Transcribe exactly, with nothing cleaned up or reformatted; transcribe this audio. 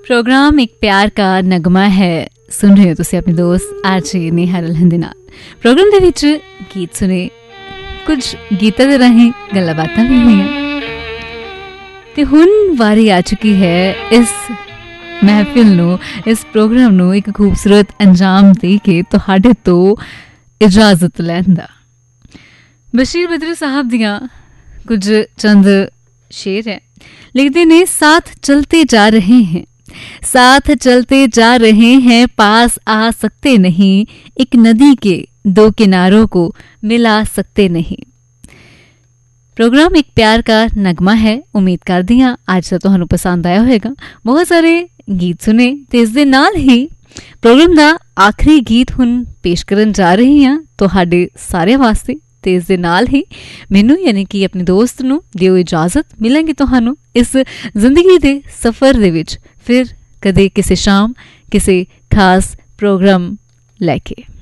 Programme एक प्यार का नगमा है सुन रहे हो तुसी अपने दोस्त आरजे नेहा रलहन दे नाल। प्रोग्राम दे विच गीत सुने, कुछ गीतां दे राहीं गल्लां बातां भी होईयां ते हुण वारी आ चुकी है इस महफिल नूं, इस प्रोग्राम नूं एक खूबसूरत अंजाम दे के तुहाडे तो इजाजत लैण दा। बशीर बद्री साहब दियां कुछ चंद शेर है, लिखते ने साथ चलते जा रहे हैं, साथ चलते जा रहे हैं, पास आ सकते नहीं, एक नदी के दो किनारों को मिला सकते नहीं। प्रोग्राम एक प्यार का नगमा है, उम्मीद करदी हां अज दा तुहानूं पसंद आया होएगा। बहुत सारे गीत सुने ते इस दे नाल ही प्रोग्राम दा आखिरी गीत हुण पेश करन जा रही हां तुहाडे सारे वास्ते ते इस दे नाल ही मैनू यानी कि अपने दोस्त नूं दिओ इजाजत। मिलांगे तुहानूं इस जिंदगी दे सफर दे विच फिर कदे किसी शाम किसी खास प्रोग्राम लैके।